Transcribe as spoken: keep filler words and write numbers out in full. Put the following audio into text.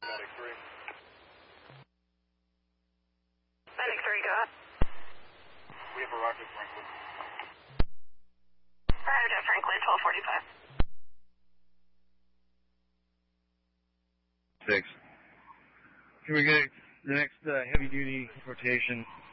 Medic three. Medic three, go ahead. We have arrived at Franklin. Arrived at Franklin, twelve forty-five. Six. Can we get the next uh, heavy-duty rotation